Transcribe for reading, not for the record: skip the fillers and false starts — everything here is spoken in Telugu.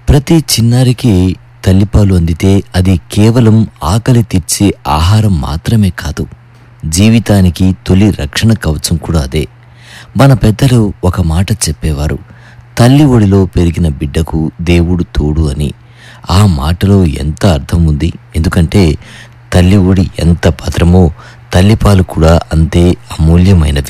ప్రతి చిన్నారికి తల్లిపాలు అందితే అది కేవలం ఆకలి తీర్చే ఆహారం మాత్రమే కాదు, జీవితానికి తొలి రక్షణ కవచం కూడా అదే. మన పెద్దలు ఒక మాట చెప్పేవారు, తల్లి ఒడిలో పెరిగిన బిడ్డకు దేవుడు తోడు అని. ఆ మాటలో ఎంత అర్థం ఉంది. ఎందుకంటే తల్లి ఒడి ఎంత భద్రమో తల్లిపాలు కూడా అంతే అమూల్యమైనవి.